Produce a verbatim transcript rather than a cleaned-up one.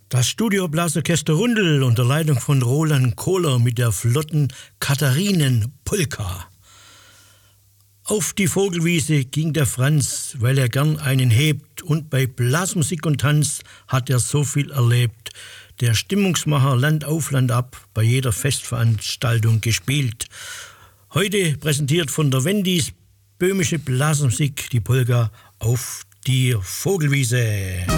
Das Studioblasorchester Rundel unter Leitung von Roland Kohler mit der flotten Katharinen-Polka. Auf die Vogelwiese ging der Franz, weil er gern einen hebt, und bei Blasmusik und Tanz hat er so viel erlebt. Der Stimmungsmacher Land auf Land ab, bei jeder Festveranstaltung gespielt. Heute präsentiert von der Wendys böhmische Blasmusik die Polka auf die Vogelwiese.